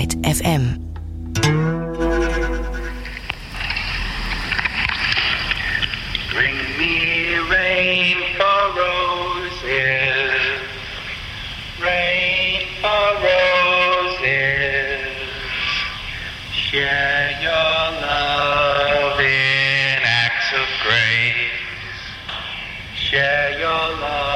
FM. Bring me rain for roses, rain for roses. Share your love in acts of grace. Share your love.